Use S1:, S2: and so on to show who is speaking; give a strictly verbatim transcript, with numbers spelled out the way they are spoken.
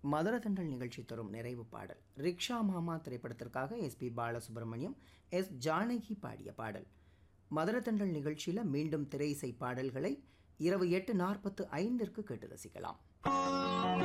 S1: மதுரதண்டல் நிகழ்ச்சி தரும் நிறைவு பாடல் ரிக்ஷா மாமா திரைப்படத்திற்காக S B Balasubramaniam S Janaki பாடிய பாடல். மதுரதண்டல் நிகழ்ச்சியில் மீண்டும் திரை இசை பாடல்களை இரவு எட்டு நாற்பத்து ஐந்திற்கு கேட்டு ரசிக்கலாம்.